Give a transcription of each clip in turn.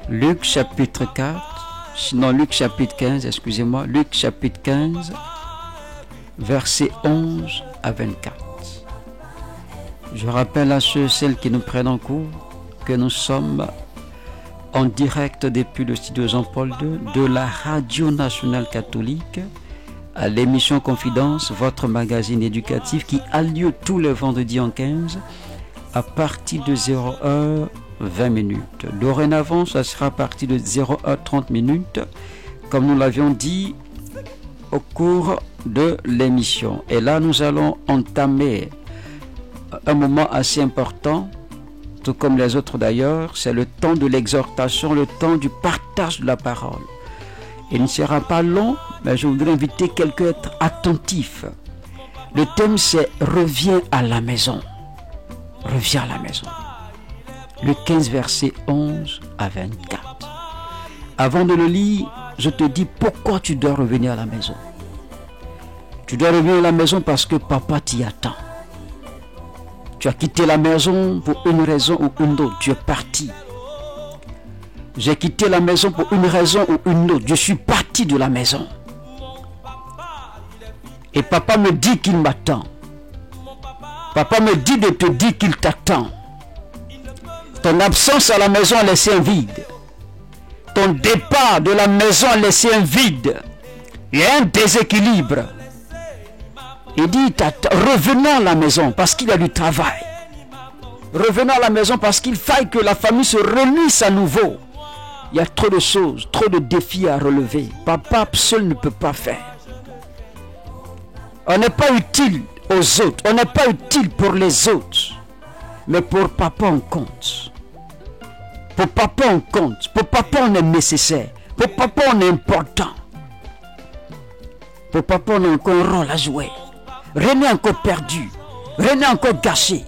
Luc chapitre 4, sinon Luc chapitre 15, excusez-moi, Luc chapitre 15, versets 11 à 24. Je rappelle à ceux et celles qui nous prennent en cours que nous sommes en direct depuis le studio Jean-Paul II de la Radio Nationale Catholique à l'émission Confidence, votre magazine éducatif qui a lieu tous les vendredis en 15 à partir de 0h20. Dorénavant, ça sera à partir de 0h30, comme nous l'avions dit au cours de l'émission. Et là, nous allons entamer un moment assez important, tout comme les autres d'ailleurs, c'est le temps de l'exhortation, le temps du partage de la parole. Il ne sera pas long, mais je voudrais inviter quelqu'un à être attentif. Le thème c'est « Reviens à la maison ». Reviens à la maison. Le 15 verset 11 à 24. Avant de le lire, je te dis pourquoi tu dois revenir à la maison. Tu dois revenir à la maison parce que papa t'y attend. Tu as quitté la maison pour une raison ou une autre. Tu es parti. J'ai quitté la maison pour une raison ou une autre. Je suis parti de la maison. Et papa me dit qu'il m'attend. Papa me dit de te dire qu'il t'attend. Ton absence à la maison a laissé un vide. Ton départ de la maison a laissé un vide. Il y a un déséquilibre. Il dit, revenons à la maison parce qu'il y a du travail. Revenons à la maison parce qu'il faille que la famille se réunisse à nouveau. Il y a trop de choses, trop de défis à relever. Papa seul ne peut pas faire. On n'est pas utile aux autres. On n'est pas utile pour les autres. Mais pour papa, on compte. Pour papa, on compte. Pour papa, on est nécessaire. Pour papa, on est important. Pour papa, on a encore un rôle à jouer. Rien n'est encore perdu. Rien n'est encore gâché.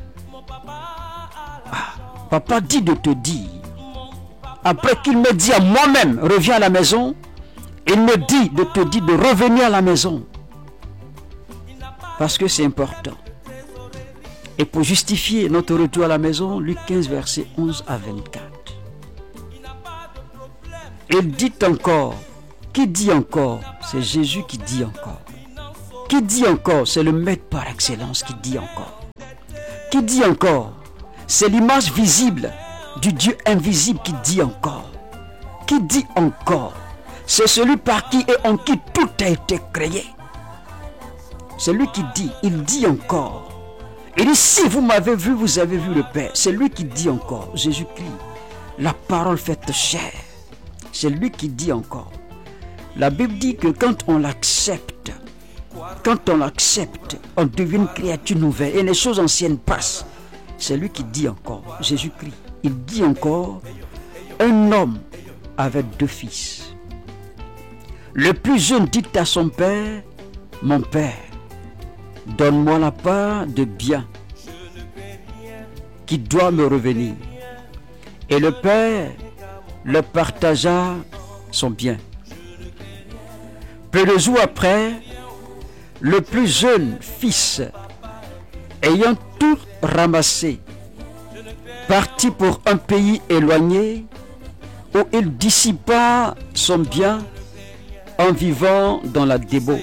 Papa dit de te dire. Après qu'il me dit à moi-même, reviens à la maison. Il me dit de te dire de revenir à la maison. Parce que c'est important. Et pour justifier notre retour à la maison, Luc 15, verset 11 à 24. Il dit encore. Qui dit encore? C'est Jésus qui dit encore. Qui dit encore? C'est le maître par excellence qui dit encore. Qui dit encore? C'est l'image visible du Dieu invisible qui dit encore. Qui dit encore? C'est celui par qui et en qui tout a été créé. C'est lui qui dit, il dit encore. Il dit, si vous m'avez vu, vous avez vu le Père. C'est lui qui dit encore, Jésus-Christ, la parole faite chair. C'est lui qui dit encore. La Bible dit que quand on l'accepte, on devient une créature nouvelle et les choses anciennes passent. C'est lui qui dit encore, Jésus-Christ. Il dit encore, un homme avait 2 fils. Le plus jeune dit à son père, mon père, donne-moi la part de bien qui doit me revenir. Et le père le partagea son bien. Peu de jours après, le plus jeune fils, ayant tout ramassé, partit pour un pays éloigné où il dissipa son bien en vivant dans la débauche.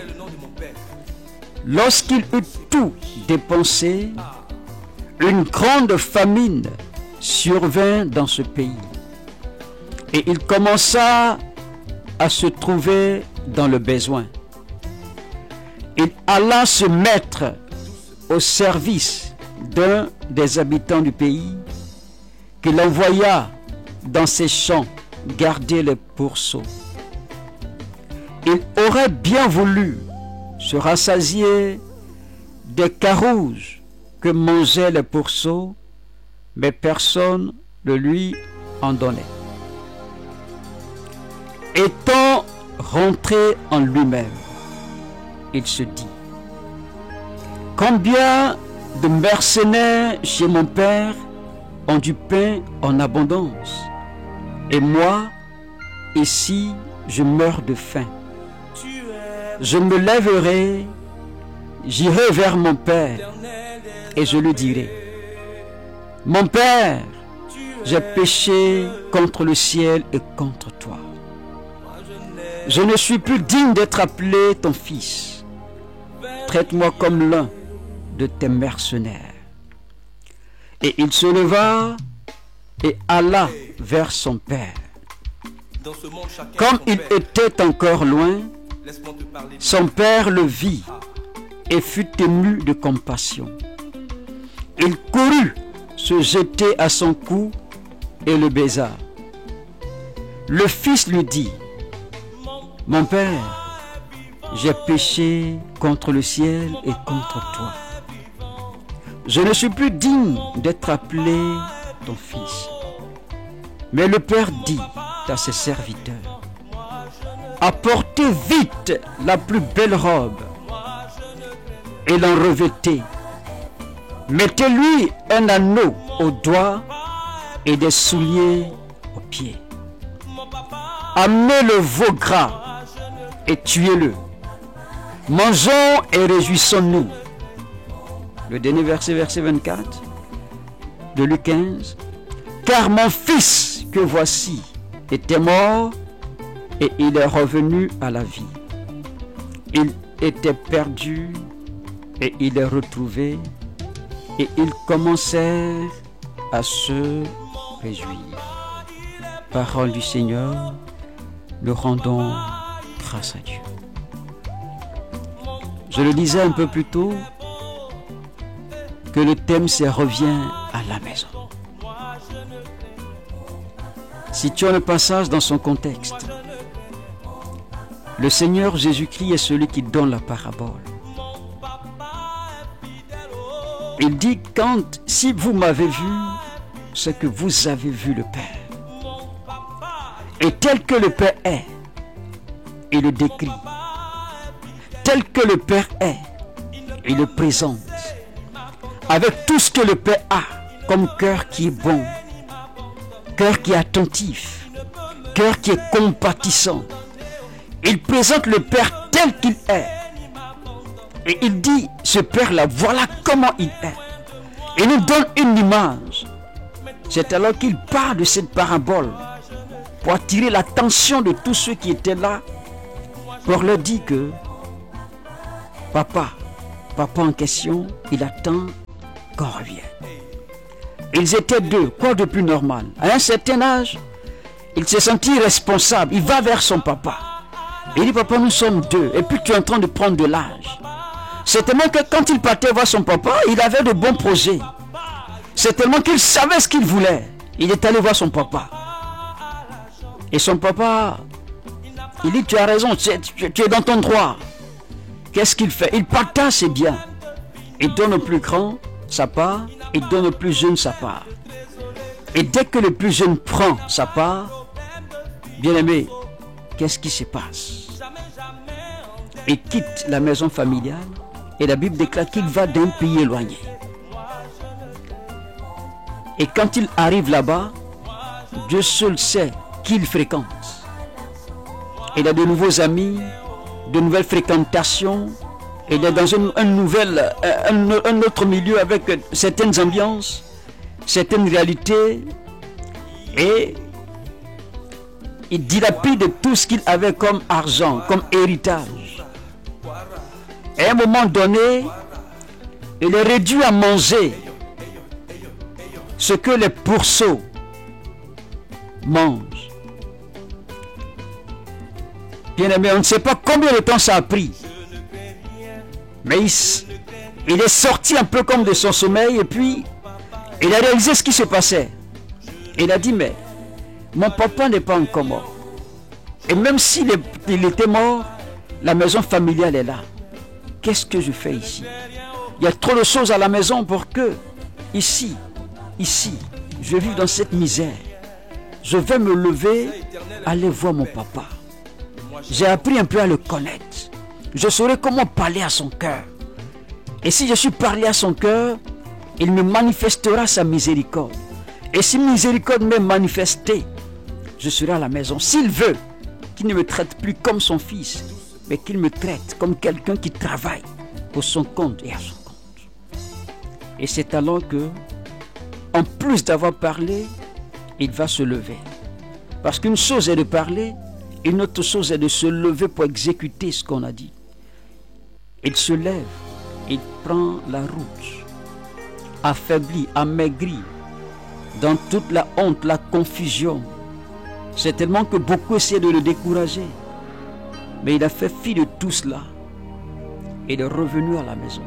Lorsqu'il eut tout dépensé, une grande famine survint dans ce pays. Et il commença à se trouver dans le besoin. Il alla se mettre au service d'un des habitants du pays, qu'il envoya dans ses champs garder les pourceaux. Il aurait bien voulu se rassasier des carouges que mangeaient les pourceaux, mais personne ne lui en donnait. Étant rentré en lui-même, il se dit, combien de mercenaires chez mon père ont du pain en abondance, et moi, ici, je meurs de faim. Je me lèverai, j'irai vers mon père, et je lui dirai, mon père, j'ai péché contre le ciel et contre toi. Je ne suis plus digne d'être appelé ton fils. Traite-moi comme l'un de tes mercenaires. Et il se leva et alla vers son père. Comme il était encore loin, son père le vit et fut ému de compassion. Il courut se jeter à son cou et le baisa. Le fils lui dit: mon père, j'ai péché contre le ciel et contre toi. Je ne suis plus digne d'être appelé ton fils. Mais le père dit à ses serviteurs: apportez vite la plus belle robe et l'en revêtez. Mettez-lui un anneau au doigt et des souliers aux pieds. Amenez le veau gras et tuez-le. Mangeons et réjouissons-nous. Le dernier verset, verset 24 de Luc 15. Car mon fils que voici était mort et il est revenu à la vie. Il était perdu et il est retrouvé, et ils commencèrent à se réjouir. Parole du Seigneur, nous rendons grâce à Dieu. Je le disais un peu plus tôt, que le thème c'est reviens à la maison. Situons le passage dans son contexte. Le Seigneur Jésus-Christ est celui qui donne la parabole. Il dit: si vous m'avez vu, c'est que vous avez vu le Père. Et tel que le Père est, il le décrit. Tel que le Père est, il le présente. Avec tout ce que le Père a, comme cœur qui est bon, cœur qui est attentif, cœur qui est compatissant. Il présente le Père tel qu'il est. Et il dit, ce Père-là, voilà comment il est. Il nous donne une image. C'est alors qu'il parle de cette parabole pour attirer l'attention de tous ceux qui étaient là, pour leur dire que papa en question, il attend qu'on revienne. Ils étaient deux, quoi de plus normal? À un certain âge, il s'est senti responsable. Il va vers son papa. Il dit: papa, nous sommes deux, et puis tu es en train de prendre de l'âge. C'est tellement que quand il partait voir son papa, il avait de bons projets. C'est tellement qu'il savait ce qu'il voulait. Il est allé voir son papa. Et son papa, il dit: tu as raison, tu es dans ton droit. Qu'est-ce qu'il fait? Il partage ses biens. Il donne au plus grand sa part, il donne au plus jeune sa part. Et dès que le plus jeune prend sa part, bien aimé, qu'est-ce qui se passe? Il quitte la maison familiale et la Bible déclare qu'il va d'un pays éloigné. Et quand il arrive là-bas, Dieu seul sait qui il fréquente. Il a de nouveaux amis, de nouvelles fréquentations. Il est dans un autre milieu avec certaines ambiances, certaines réalités. Et il dilapide tout ce qu'il avait comme argent, comme héritage. Et à un moment donné, il est réduit à manger ce que les pourceaux mangent. Bien aimé, on ne sait pas combien de temps ça a pris. Mais il est sorti un peu comme de son sommeil et puis il a réalisé ce qui se passait. Il a dit: mais mon papa n'est pas encore mort. Et même s'il était mort, la maison familiale est là. Qu'est-ce que je fais ici? Il y a trop de choses à la maison pour que, ici, je vive dans cette misère. Je vais me lever, aller voir mon papa. J'ai appris un peu à le connaître. Je saurai comment parler à son cœur. Et si je suis parlé à son cœur, il me manifestera sa miséricorde. Et si miséricorde m'est manifestée, je serai à la maison. S'il veut qu'il ne me traite plus comme son fils, mais qu'il me traite comme quelqu'un qui travaille pour son compte et à son compte. Et c'est alors que, en plus d'avoir parlé, il va se lever. Parce qu'une chose est de parler, une autre chose est de se lever pour exécuter ce qu'on a dit. Il se lève, il prend la route, affaibli, amaigri, dans toute la honte, la confusion. C'est tellement que beaucoup essaient de le décourager. Mais il a fait fi de tout cela. Il est revenu à la maison.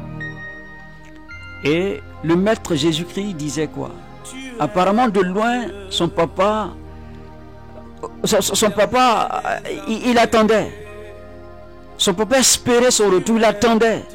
Et le maître Jésus-Christ disait quoi? Apparemment de loin, son papa, il attendait. Son papa espérait son retour, il attendait.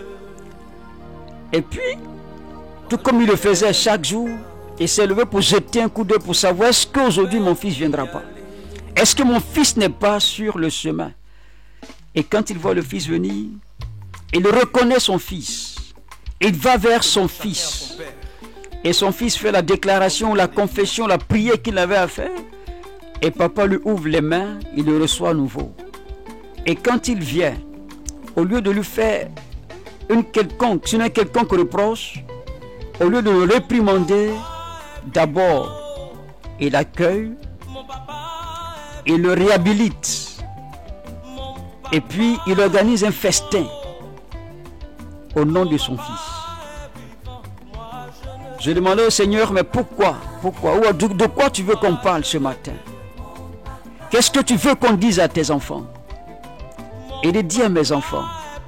Et puis, tout comme il le faisait chaque jour, il s'est levé pour jeter un coup d'œil pour savoir est-ce qu'aujourd'hui mon fils ne viendra pas? Est-ce que mon fils n'est pas sur le chemin? Et quand il voit le fils venir, il reconnaît son fils. Il va vers son fils. Et son fils fait la déclaration, la confession, la prière qu'il avait à faire. Et papa lui ouvre les mains, il le reçoit à nouveau. Et quand il vient, au lieu de lui faire une quelconque reproche, au lieu de le réprimander, d'abord, il l'accueille, il le réhabilite. Et puis, il organise un festin au nom de son fils. Je demandais au Seigneur, mais pourquoi? De quoi tu veux qu'on parle ce matin? Qu'est-ce que tu veux qu'on dise à tes enfants? Et il dit à mes enfants,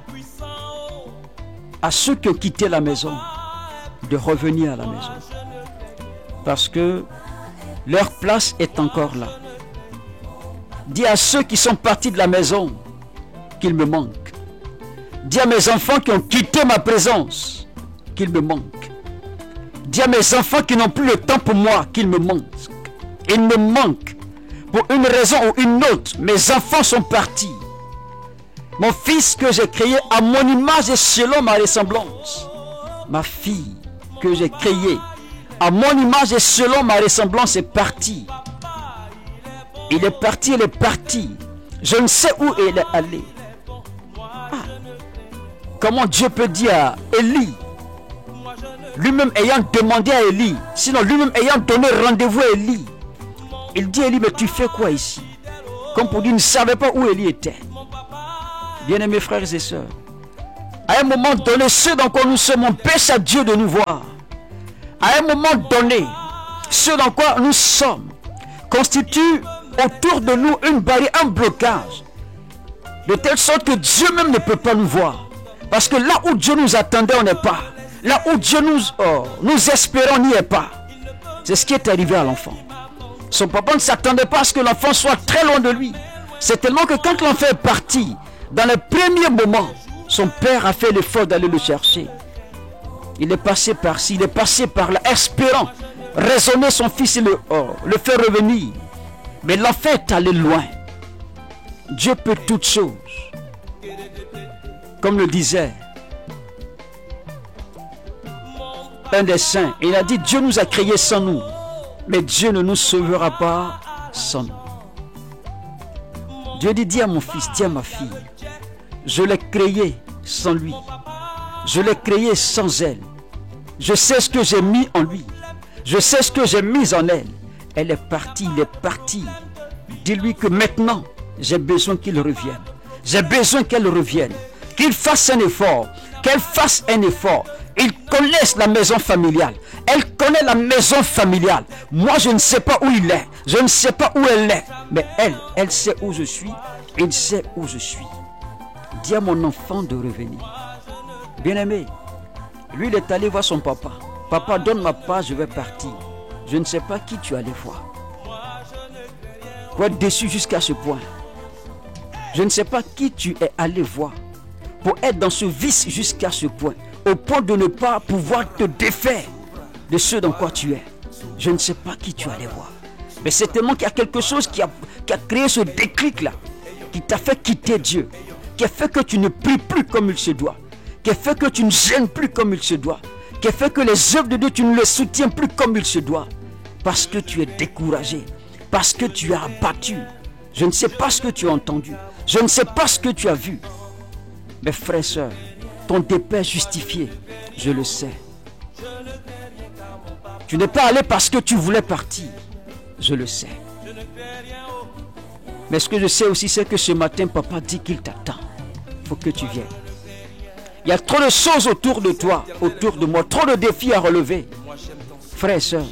à ceux qui ont quitté la maison, de revenir à la maison. Parce que leur place est encore là. Dis à ceux qui sont partis de la maison qu'ils me manquent. Dis à mes enfants qui ont quitté ma présence qu'ils me manquent. Dis à mes enfants qui n'ont plus le temps pour moi qu'ils me manquent. Ils me manquent. Pour une raison ou une autre, mes enfants sont partis. Mon fils que j'ai créé à mon image et selon ma ressemblance. Ma fille que j'ai créée à mon image et selon ma ressemblance est partie. Il est parti, elle est partie. Je ne sais où elle est allée. Comment Dieu peut dire à Élie, lui-même ayant demandé à Élie, sinon lui-même ayant donné rendez-vous à Élie, il dit à Élie, mais tu fais quoi ici? Comme pour dire, il ne savait pas où Élie était. Bien-aimés frères et sœurs, à un moment donné, ceux dans quoi nous sommes, on pêche à Dieu de nous voir. À un moment donné, ceux dans quoi nous sommes constituent autour de nous une barrière, un blocage, de telle sorte que Dieu même ne peut pas nous voir. Parce que là où Dieu nous attendait, on n'est pas. Là où Dieu nous espérons, on n'y est pas. C'est ce qui est arrivé à l'enfant. Son papa ne s'attendait pas à ce que l'enfant soit très loin de lui. C'est tellement que quand l'enfant est parti, dans les premiers moments, son père a fait l'effort d'aller le chercher. Il est passé par-ci, il est passé par-là, espérant raisonner son fils et le faire revenir. Mais l'enfant est allé loin. Dieu peut toutes choses. Comme le disait un des saints, il a dit, Dieu nous a créés sans nous, mais Dieu ne nous sauvera pas sans nous. Dieu dit, dis à mon fils, dis à ma fille, je l'ai créé sans lui, je l'ai créé sans elle. Je sais ce que j'ai mis en lui, je sais ce que j'ai mis en elle. Elle est partie, il est parti. Dis-lui que maintenant, j'ai besoin qu'il revienne. J'ai besoin qu'elle revienne. Qu'il fasse un effort. Qu'elle fasse un effort. Ils connaissent la maison familiale. Elle connaît la maison familiale. Moi, je ne sais pas où il est. Je ne sais pas où elle est. Mais elle sait où je suis. Il sait où je suis. Dis à mon enfant de revenir. Bien-aimé, lui, il est allé voir son papa. Papa, donne ma part, je vais partir. Je ne sais pas qui tu allais voir. Pour être déçu jusqu'à ce point. Je ne sais pas qui tu es allé voir. Pour être dans ce vice jusqu'à ce point. Au point de ne pas pouvoir te défaire de ce dans quoi tu es. Je ne sais pas qui tu allais voir. Mais c'est tellement qu'il y a quelque chose qui a créé ce déclic-là. Qui t'a fait quitter Dieu. Qui a fait que tu ne pries plus comme il se doit. Qui a fait que tu ne gênes plus comme il se doit. Qui a fait que les œuvres de Dieu, tu ne les soutiens plus comme il se doit. Parce que tu es découragé. Parce que tu es abattu. Je ne sais pas ce que tu as entendu. Je ne sais pas ce que tu as vu. Mes frères et sœurs, ton départ est justifié. Je le sais. Tu n'es pas allé parce que tu voulais partir. Je le sais. Mais ce que je sais aussi, c'est que ce matin, papa dit qu'il t'attend. Il faut que tu viennes. Il y a trop de choses autour de toi, autour de moi, trop de défis à relever. Frères et sœurs,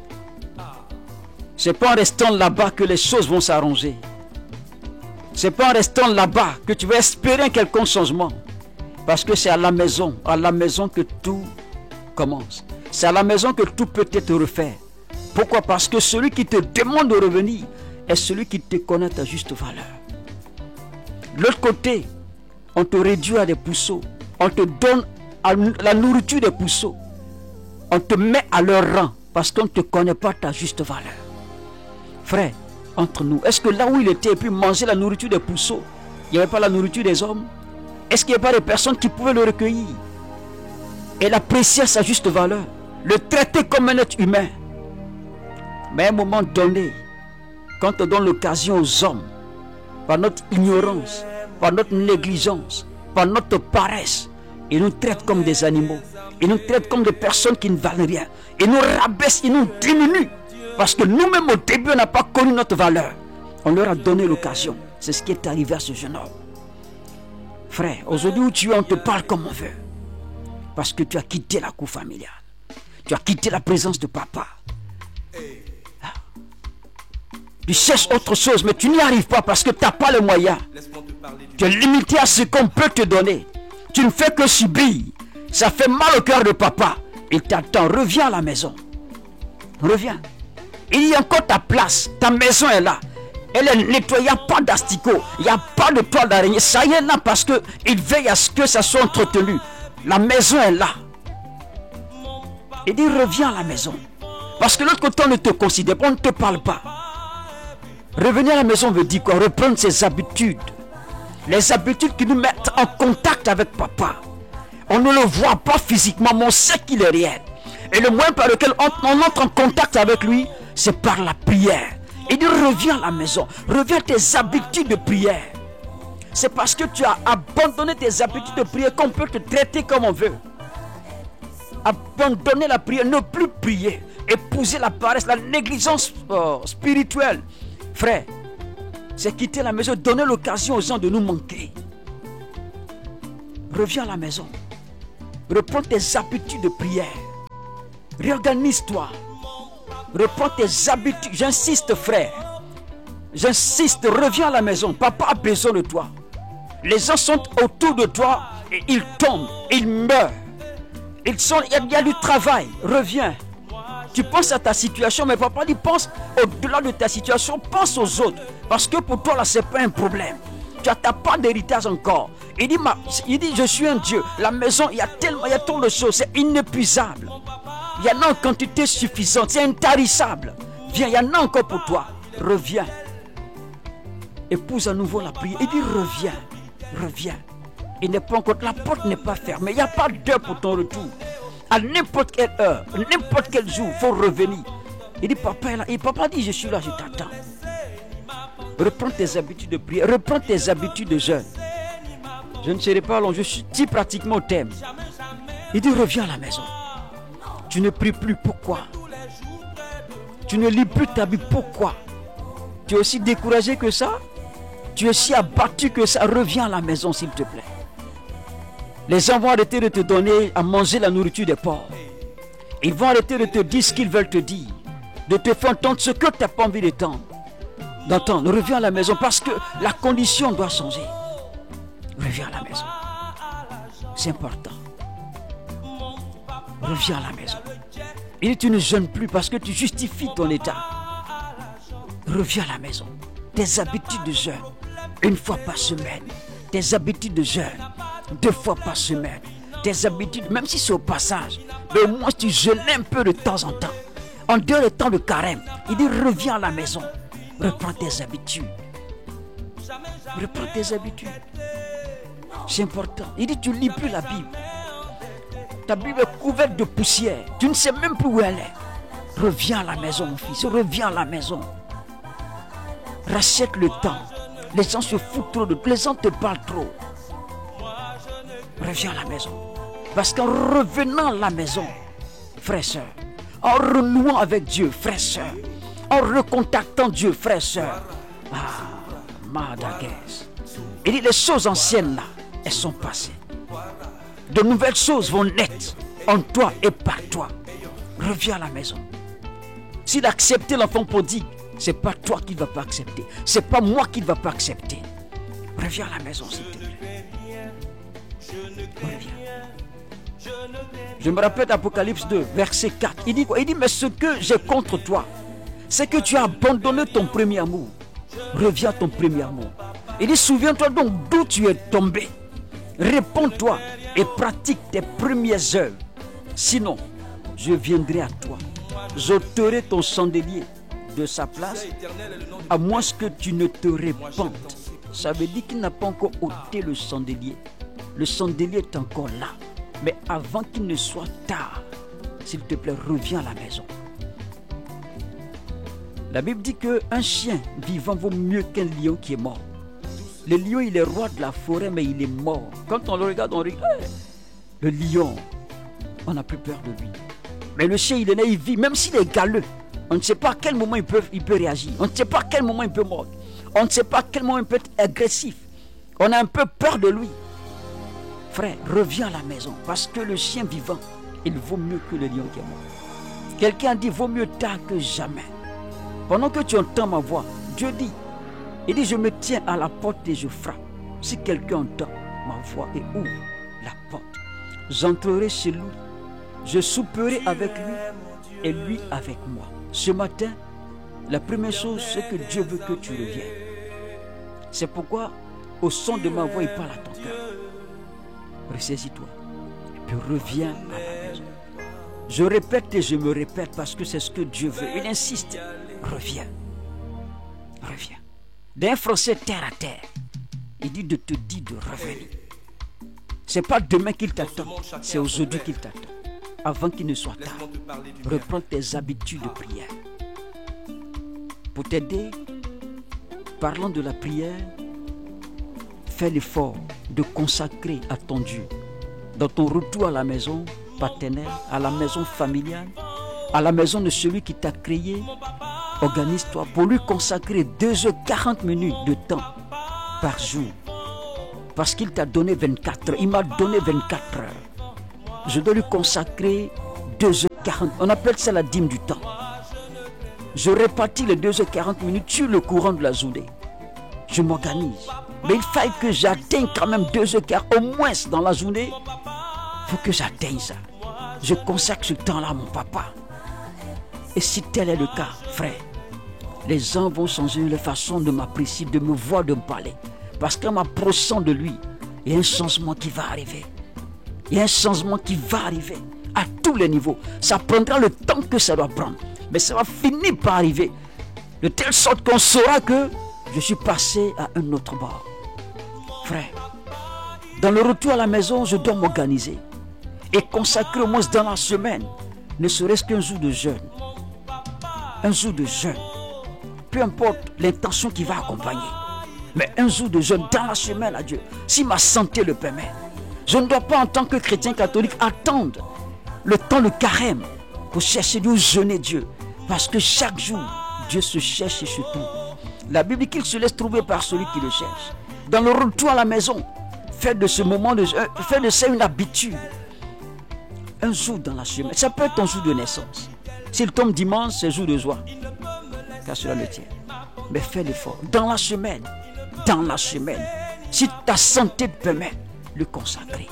c'est pas en restant là-bas que les choses vont s'arranger. C'est pas en restant là-bas que tu vas espérer un quelconque changement. Parce que c'est à la maison que tout commence. C'est à la maison que tout peut être refait. Pourquoi? Parce que celui qui te demande de revenir est celui qui te connaît à ta juste valeur. De l'autre côté, on te réduit à des puceaux. On te donne la nourriture des puceaux. On te met à leur rang parce qu'on ne te connaît pas ta juste valeur. Frère, entre nous, est-ce que là où il était, et puis manger la nourriture des puceaux, il n'y avait pas la nourriture des hommes? Est-ce qu'il n'y avait pas des personnes qui pouvaient le recueillir et l'apprécier à sa juste valeur, le traiter comme un être humain? Mais à un moment donné, quand on donne l'occasion aux hommes, par notre ignorance, par notre négligence, par notre paresse, ils nous traitent comme des animaux. Ils nous traitent comme des personnes qui ne valent rien. Ils nous rabaissent, ils nous diminuent. Parce que nous-mêmes au début, on n'a pas connu notre valeur. On leur a donné l'occasion. C'est ce qui est arrivé à ce jeune homme. Frère, aujourd'hui où tu es, on te parle comme on veut. Parce que tu as quitté la cour familiale. Tu as quitté la présence de papa. Tu cherches autre chose, mais tu n'y arrives pas parce que tu n'as pas les moyens. Tu es limité à ce qu'on peut te donner. Tu ne fais que subir. Ça fait mal au cœur de papa. Il t'attend. Reviens à la maison. Reviens. Il y a encore ta place. Ta maison est là. Elle est nettoyée. Il n'y a pas d'asticot. Il n'y a pas de toile d'araignée. Ça y est là parce qu'il veille à ce que ça soit entretenu. La maison est là. Il dit reviens à la maison. Parce que l'autre côté on ne te considère pas. On ne te parle pas. Revenir à la maison veut dire quoi? Reprendre ses habitudes. Les habitudes qui nous mettent en contact avec papa. On ne le voit pas physiquement, mais on sait qu'il est réel. Et le moyen par lequel on entre en contact avec lui, c'est par la prière. Il dit reviens à la maison. Reviens à tes habitudes de prière. C'est parce que tu as abandonné tes habitudes de prière qu'on peut te traiter comme on veut. Abandonner la prière, ne plus prier. Épouser la paresse, la négligence spirituelle. Frère, c'est quitter la maison, donner l'occasion aux gens de nous manquer. Reviens à la maison. Reprends tes habitudes de prière. Réorganise-toi. Reprends tes habitudes. J'insiste, frère. J'insiste, reviens à la maison. Papa a besoin de toi. Les gens sont autour de toi et ils tombent, ils meurent. Il y a du travail. Reviens. Tu penses à ta situation, mais papa dit pense au-delà de ta situation, pense aux autres. Parce que pour toi, là, ce n'est pas un problème. Tu n'as pas d'héritage encore. Il dit, je suis un Dieu. La maison, il y a tant de choses, c'est inépuisable. Il y en a en quantité suffisante, c'est intarissable. Viens, il y en a encore pour toi. Reviens. Épouse à nouveau la prière. Il dit, reviens. Il n'est pas encore, la porte n'est pas fermée. Il n'y a pas d'heure pour ton retour. À n'importe quelle heure, n'importe quel jour, il faut revenir. Il dit, papa est là. Et papa dit, je suis là, je t'attends. Reprends tes habitudes de prière, reprends tes habitudes de jeûne. Je ne serai pas long, je suis pratiquement au thème. Il dit, reviens à la maison. Tu ne pries plus, pourquoi? Tu ne lis plus ta Bible, pourquoi? Tu es aussi découragé que ça? Tu es aussi abattu que ça? Reviens à la maison, s'il te plaît. Les gens vont arrêter de te donner à manger la nourriture des porcs. Ils vont arrêter de te dire ce qu'ils veulent te dire. De te faire entendre ce que tu n'as pas envie d'entendre. Reviens à la maison parce que la condition doit changer. Reviens à la maison. C'est important. Reviens à la maison. Il dit tu ne jeûnes plus parce que tu justifies ton état. Reviens à la maison. Tes habitudes de jeûne, une fois par semaine. Tes habitudes de jeûne, 2 fois par semaine. Tes habitudes, même si c'est au passage, mais au moins tu jeûnes un peu de temps en temps. En dehors du temps de carême, il dit reviens à la maison. Reprends tes habitudes. Reprends tes habitudes. C'est important. Il dit tu ne lis plus la Bible. Ta Bible est couverte de poussière. Tu ne sais même plus où elle est. Reviens à la maison, mon fils. Reviens à la maison. Rachète le temps. Les gens se foutent trop de toi. Les gens te parlent trop. Reviens à la maison. Parce qu'en revenant à la maison, frère, soeur, en renouant avec Dieu, frère, soeur, en recontactant Dieu, frère, sœur. Ah, Madaguès. Il dit, les choses anciennes là, elles sont passées. De nouvelles choses vont naître en toi et par toi. Reviens à la maison. S'il a accepté l'enfant prodigue, c'est pas toi qui ne vas pas accepter. C'est pas moi qui ne va pas accepter. Reviens à la maison, s'il te plaît. Reviens. Je me rappelle d'Apocalypse 2, verset 4. Il dit quoi? Il dit, mais ce que j'ai contre toi, c'est que tu as abandonné ton premier amour. Reviens à ton premier amour. Il dit, souviens-toi donc d'où tu es tombé. Réponds-toi et pratique tes premières œuvres. Sinon, je viendrai à toi. J'ôterai ton chandelier de sa place, à moins que tu ne te répandes. Ça veut dire qu'il n'a pas encore ôté le chandelier. Le chandelier est encore là. Mais avant qu'il ne soit tard, s'il te plaît, reviens à la maison. La Bible dit qu'un chien vivant vaut mieux qu'un lion qui est mort. Le lion, il est roi de la forêt, mais il est mort. Quand on le regarde, on dit, le lion, on n'a plus peur de lui. Mais le chien, il est né, il vit, même s'il est galeux. On ne sait pas à quel moment il peut réagir. On ne sait pas à quel moment il peut mordre. On ne sait pas à quel moment il peut être agressif. On a un peu peur de lui. Frère, reviens à la maison. Parce que le chien vivant, il vaut mieux que le lion qui est mort. Quelqu'un dit, vaut mieux tard que jamais. Pendant que tu entends ma voix, Dieu dit, il dit, je me tiens à la porte et je frappe. Si quelqu'un entend ma voix et ouvre la porte, j'entrerai chez lui. Je souperai avec lui et lui avec moi. Ce matin, la première chose, c'est que Dieu veut que tu reviennes. C'est pourquoi, au son de ma voix, il parle à ton cœur. Ressaisis-toi et puis reviens à la maison. Je répète et je me répète parce que c'est ce que Dieu veut. Il insiste. Reviens. Reviens. D'un français terre à terre, il dit de te dire de revenir. Ce n'est pas demain qu'il t'attend, c'est aujourd'hui qu'il t'attend. Avant qu'il ne soit tard, reprends tes habitudes de prière. Pour t'aider, parlant de la prière, fais l'effort de consacrer à ton Dieu. Dans ton retour à la maison paternelle, à la maison familiale, à la maison de celui qui t'a créé, organise-toi pour lui consacrer 2h40 de temps par jour. Parce qu'il t'a donné 24 heures. Il m'a donné 24 heures. Je dois lui consacrer 2h40. On appelle ça la dîme du temps. Je répartis les 2h40 sur le courant de la journée. Je m'organise. Mais il faut que j'atteigne quand même 2h40 au moins dans la journée. Il faut que j'atteigne ça. Je consacre ce temps-là à mon papa. Et si tel est le cas, frère, les gens vont changer leur façon de m'apprécier, de me voir, de me parler. Parce qu'en m'approchant de lui, il y a un changement qui va arriver. Il y a un changement qui va arriver à tous les niveaux. Ça prendra le temps que ça doit prendre. Mais ça va finir par arriver. De telle sorte qu'on saura que je suis passé à un autre bord. Frère, dans le retour à la maison, je dois m'organiser. Et consacrer au moins dans la semaine, ne serait-ce qu'un jour de jeûne. Un jour de jeûne. Peu importe l'intention qui va accompagner. Mais un jour de jeûne dans la semaine à Dieu. Si ma santé le permet. Je ne dois pas en tant que chrétien catholique attendre le temps de carême pour chercher Dieu, jeûner Dieu. Parce que chaque jour, Dieu se cherche et se trouve. La Bible dit qu'il se laisse trouver par celui qui le cherche. Dans le retour à la maison, fais de ce moment, fais de ça une habitude. Un jour dans la semaine. Ça peut être ton jour de naissance. S'il tombe dimanche, c'est jour de joie. Car cela le tient. Mais fais l'effort. Dans la semaine, si ta santé te permet, le consacrer.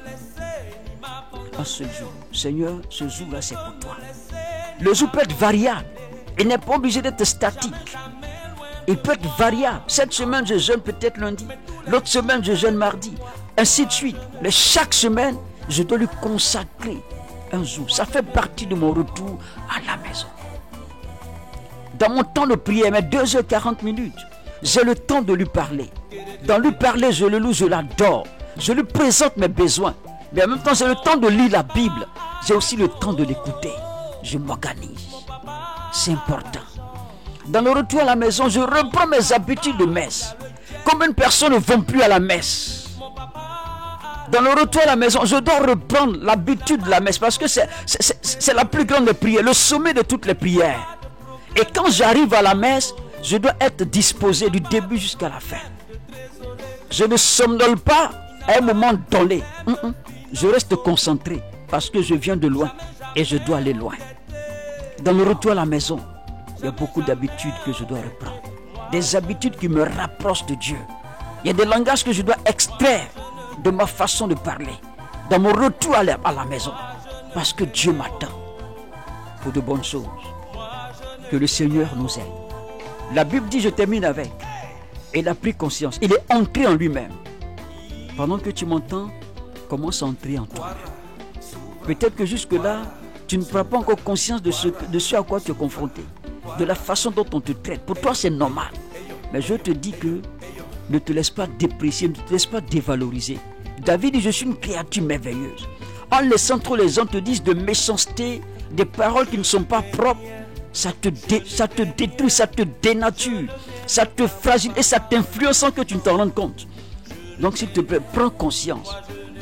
À ce jour. Seigneur, ce jour-là, c'est pour toi. Le jour peut être variable. Il n'est pas obligé d'être statique. Il peut être variable. Cette semaine, je jeûne peut-être lundi. L'autre semaine, je jeûne mardi. Ainsi de suite. Mais chaque semaine, je dois lui consacrer un jour. Ça fait partie de mon retour à la maison. Dans mon temps de prière, mais 2h40, j'ai le temps de lui parler. Dans lui parler, je le loue, je l'adore. Je lui présente mes besoins. Mais en même temps, j'ai le temps de lire la Bible. J'ai aussi le temps de l'écouter. Je m'organise. C'est important. Dans le retour à la maison, je reprends mes habitudes de messe. Combien de personnes ne vont plus à la messe? Dans le retour à la maison, je dois reprendre l'habitude de la messe parce que c'est la plus grande des prières, le sommet de toutes les prières. Et quand j'arrive à la messe, je dois être disposé du début jusqu'à la fin. Je ne somnole pas à un moment donné. Je reste concentré parce que je viens de loin et je dois aller loin. Dans le retour à la maison, il y a beaucoup d'habitudes que je dois reprendre. Des habitudes qui me rapprochent de Dieu. Il y a des langages que je dois extraire de ma façon de parler. Dans mon retour à la maison. Parce que Dieu m'attend pour de bonnes choses. Que le Seigneur nous aide. La Bible dit, je termine avec, il a pris conscience. Il est entré en lui-même. Pendant que tu m'entends, commence à entrer en toi. Peut-être que jusque-là, tu ne prends pas encore conscience de ce à quoi tu es confronté. De la façon dont on te traite. Pour toi, c'est normal. Mais je te dis que ne te laisse pas déprécier, ne te laisse pas dévaloriser. David dit, je suis une créature merveilleuse. En laissant trop les gens te disent de méchanceté, des paroles qui ne sont pas propres, ça te détruit, ça te dénature, ça te fragilise et ça t'influence sans que tu ne t'en rendes compte. Donc s'il te plaît, prends conscience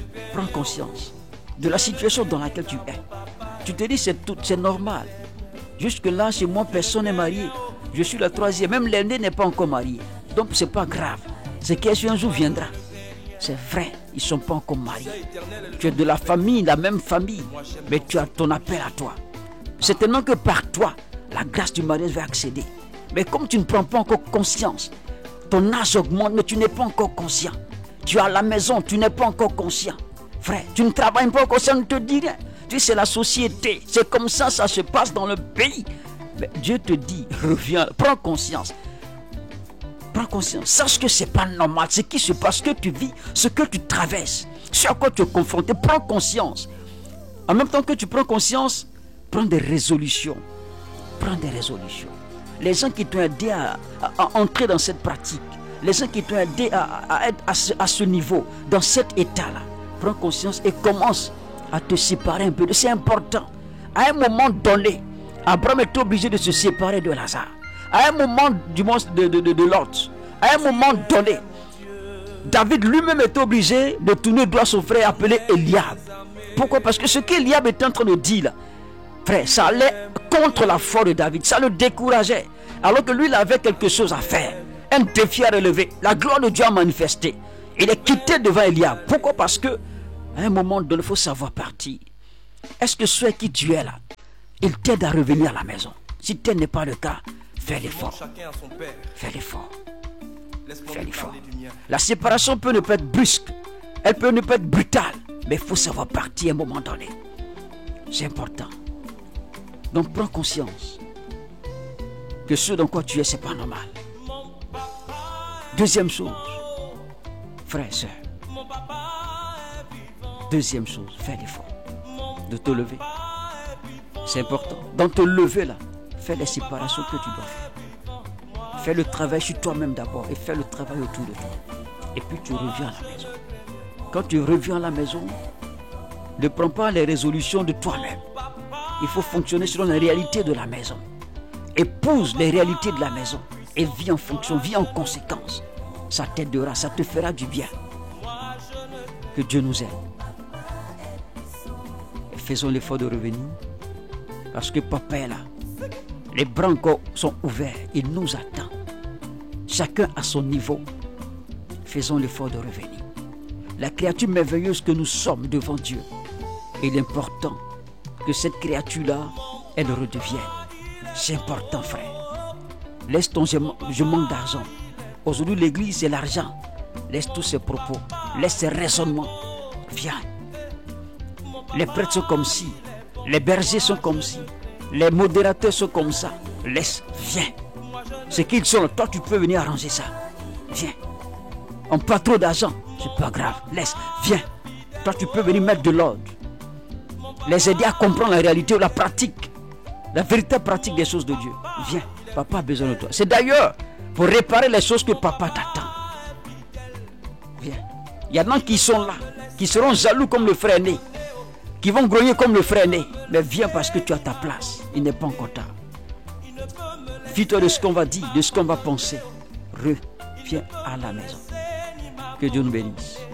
de la situation dans laquelle tu es. Tu te dis c'est normal. Jusque-là, chez moi, personne n'est marié. Je suis la troisième, même l'aîné n'est pas encore marié. Donc c'est pas grave. C'est qu'un jour viendra. C'est vrai, ils ne sont pas encore mariés. Tu es de la famille, la même famille, mais tu as ton appel à toi. Certainement que par toi, la grâce du mariage va accéder. Mais comme tu ne prends pas encore conscience, ton âge augmente, mais tu n'es pas encore conscient. Tu es à la maison, tu n'es pas encore conscient. Frère, tu ne travailles pas encore, ça ne te dit rien. Tu sais, c'est la société, c'est comme ça se passe dans le pays. Mais Dieu te dit, reviens, prends conscience. Prends conscience, sache que ce n'est pas normal, ce qui se passe, ce que tu vis, ce que tu traverses, ce à quoi tu es confronté, prends conscience. En même temps que tu prends conscience, prends des résolutions. Prends des résolutions. Les gens qui t'ont aidé à entrer dans cette pratique, les gens qui t'ont aidé à être à ce niveau, dans cet état-là, prends conscience et commence à te séparer un peu. C'est important. À un moment donné, Abraham est obligé de se séparer de Lazare. À un moment du monstre de Lot, à un moment donné, David lui-même est obligé de tourner le doigt à son frère appelé Eliab. Pourquoi? Parce que ce qu'Eliab est en train de dire là, frère, ça allait contre la foi de David, ça le décourageait. Alors que lui, il avait quelque chose à faire, un défi à relever. La gloire de Dieu a manifesté. Il est quitté devant Eliab. Pourquoi? Parce que à un moment donné, il faut savoir partir. Est-ce que ceux qui tu es là, ils t'aident à revenir à la maison? Si tel n'est pas le cas, fais l'effort. Fais l'effort. Fais l'effort. La séparation peut ne pas être brusque, elle peut ne pas être brutale, mais il faut savoir partir à un moment donné. C'est important. Donc prends conscience que ce dans quoi tu es, c'est pas normal. Deuxième chose, frère et soeur. Deuxième chose, fais l'effort de te lever. C'est important. Dans te lever là, fais les séparations que tu dois faire. Fais le travail sur toi-même d'abord et fais le travail autour de toi. Et puis tu reviens à la maison. Quand tu reviens à la maison, ne prends pas les résolutions de toi-même. Il faut fonctionner selon les réalités de la maison. Épouse les réalités de la maison et vis en fonction, vis en conséquence. Ça t'aidera, ça te fera du bien. Que Dieu nous aide. Et faisons l'effort de revenir parce que papa est là. Les bras encore sont ouverts, il nous attend. Chacun à son niveau. Faisons l'effort de revenir. La créature merveilleuse que nous sommes devant Dieu, il est important que cette créature-là, elle redevienne. C'est important, frère. Laisse ton je manque d'argent. Aujourd'hui, l'église, c'est l'argent. Laisse tous ces propos. Laisse ces raisonnements. Viens. Les prêtres sont comme ci. Les bergers sont comme ci. Les modérateurs sont comme ça. Laisse. Viens. Ce qu'ils sont, toi, tu peux venir arranger ça. Viens. On n'a pas trop d'argent. C'est pas grave. Laisse. Viens. Toi, tu peux venir mettre de l'ordre. Les aider à comprendre la réalité ou la pratique. La véritable pratique des choses de Dieu. Viens. Papa a besoin de toi. C'est d'ailleurs pour réparer les choses que papa t'attend. Viens. Il y en a qui sont là, qui seront jaloux comme le frère aîné, qui vont grogner comme le frère aîné. Mais viens parce que tu as ta place. Il n'est pas encore tard. Fie-toi de ce qu'on va dire, de ce qu'on va penser. Reviens à la maison. Que Dieu nous bénisse.